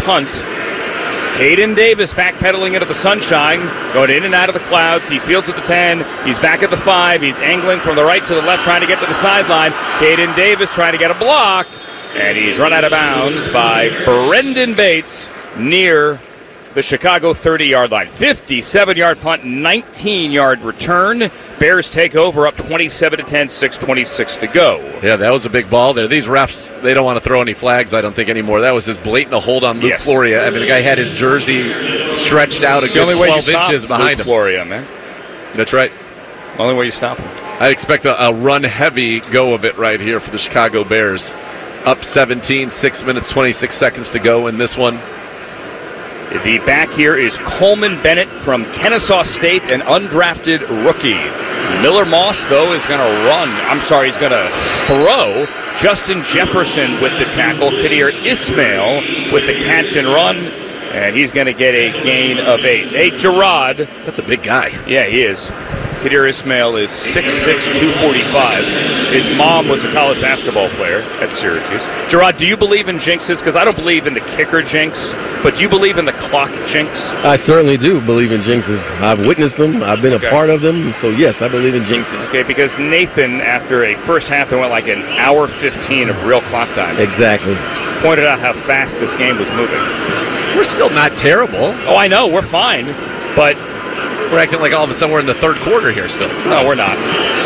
punt. Caden Davis backpedaling into the sunshine, going in and out of the clouds. He fields at the 10. He's back at the 5. He's angling from the right to the left, trying to get to the sideline. Caden Davis trying to get a block, and he's run out of bounds by Brendan Bates near the Chicago 30-yard line. 57-yard punt, 19-yard return. Bears take over up 27-10, 6:26 to go. Yeah, that was a big ball there. These refs, they don't want to throw any flags, I don't think, anymore. That was as blatant a hold on Luke Floria. I mean, the guy had his jersey stretched out a good 12 inches behind him. Floria, man. That's right. Only way you stop him. I expect a run-heavy go of it right here for the Chicago Bears. Up 17, 6 minutes, 26 seconds to go in this one. The back here is Coleman Bennett from Kennesaw State, an undrafted rookie. Miller Moss, though, is going to run. He's going to throw. Justin Jefferson with the tackle. Kadir Ismail with the catch and run. And he's going to get a gain of 8. Hey, Gerard. That's a big guy. Yeah, he is. Kadir Ismail is 6'6", 245. His mom was a college basketball player at Syracuse. Gerard, do you believe in jinxes? Because I don't believe in the kicker jinx, but do you believe in the clock jinx? I certainly do believe in jinxes. I've witnessed them. I've been a part of them. So, yes, I believe in jinxes. Okay, because Nathan, after a first half that went like an hour 15 of real clock time. Exactly. Pointed out how fast this game was moving. We're still not terrible. Oh, I know. We're fine. But we're acting like all of a sudden we're in the third quarter here still. No, we're not.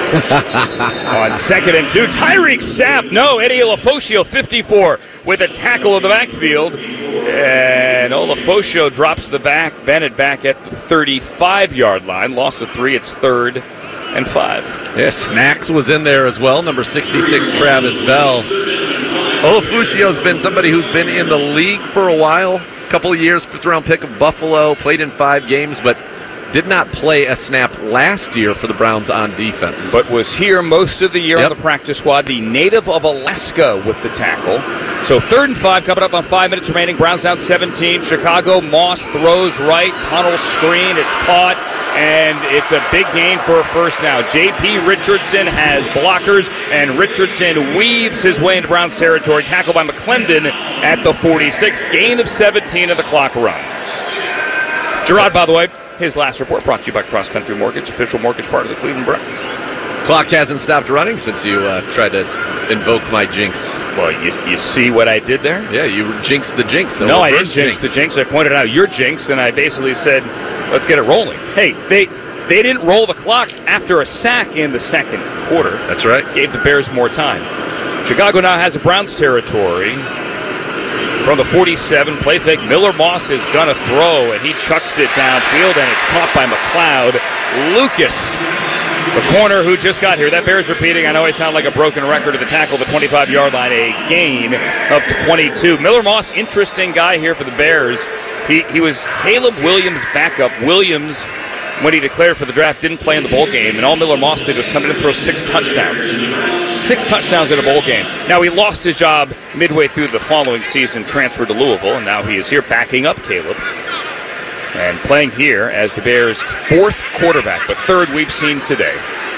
On 2nd and 2, Tyreek Sapp. No, Eddie Olafosio, 54, with a tackle in the backfield. And Olafosio drops the back. Bennett back at the 35-yard line. Loss of 3. It's 3rd and 5. Yes, Snacks was in there as well. Number 66, Travis Bell. Olafusio's been somebody who's been in the league for a while. A couple of years, 5th-round pick of Buffalo. Played in 5 games, but did not play a snap last year for the Browns on defense. But was here most of the year on the practice squad. The native of Alaska with the tackle. So 3rd and 5 coming up on 5 minutes remaining. Browns down 17. Chicago, Moss throws right. Tunnel screen. It's caught. And it's a big gain for a first down. J.P. Richardson has blockers. And Richardson weaves his way into Browns territory. Tackled by McClendon at the 46. Gain of 17 of the clock runs. Gerard, by the way, his last report brought to you by Cross Country Mortgage, official mortgage partner of the Cleveland Browns. Clock hasn't stopped running since you tried to invoke my jinx. Well, you see what I did there? Yeah, you jinxed the jinx. So no, I didn't jinx the jinx. I pointed out your jinx, and I basically said, let's get it rolling. Hey, they didn't roll the clock after a sack in the 2nd quarter. That's right. Gave the Bears more time. Chicago now has the Browns territory. From the 47, play fake. Miller Moss is going to throw, and he chucks it downfield, and it's caught by McLeod. Lucas, the corner who just got here. That bears repeating. I know I sound like a broken record at the tackle, the 25-yard line, a gain of 22. Miller Moss, interesting guy here for the Bears. He was Caleb Williams' backup. Williams, when he declared for the draft, didn't play in the bowl game, and all Miller Moss did was come in and throw 6 touchdowns. 6 touchdowns in a bowl game. Now, he lost his job midway through the following season, transferred to Louisville, and now he is here backing up Caleb and playing here as the Bears' 4th quarterback, but 3rd we've seen today.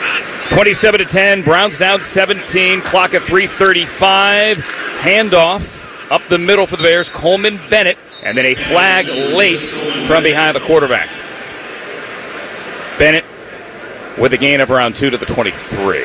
27-10, Browns down 17, clock at 3:35. Handoff up the middle for the Bears, Coleman Bennett, and then a flag late from behind the quarterback. Bennett with a gain of around 2 to the 23.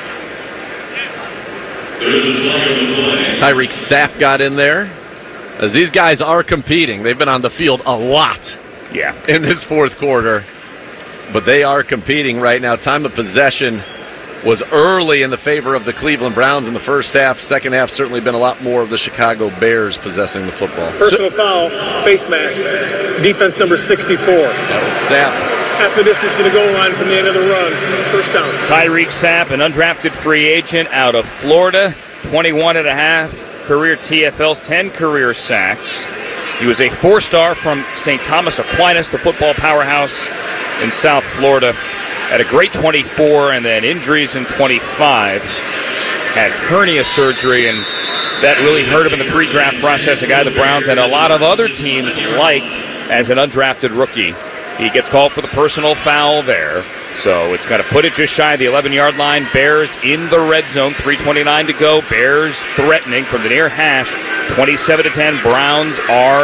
Tyreek Sapp got in there. As these guys are competing, they've been on the field a lot in this 4th quarter, but they are competing right now. Time of possession was early in the favor of the Cleveland Browns in the first half. Second half certainly been a lot more of the Chicago Bears possessing the football. Personal foul, face mask, defense number 64. That was Sapp. Half the distance to the goal line from the end of the run. First down. Tyreek Sapp, an undrafted free agent out of Florida, 21.5 career TFLs, 10 career sacks. He was a 4-star from St. Thomas Aquinas, the football powerhouse in South Florida. Had a great 24 and then injuries in 25. Had hernia surgery, and that really hurt him in the pre-draft process. A guy the Browns and a lot of other teams liked as an undrafted rookie. He gets called for the personal foul there. So it's got to put it just shy of the 11-yard line. Bears in the red zone, 3:29 to go. Bears threatening from the near hash. 27-10, Browns are